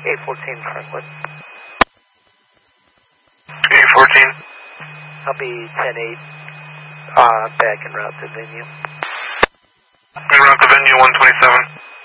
814 Franklin. 814. I'll be 10-8, back en route to venue. En route to venue 127.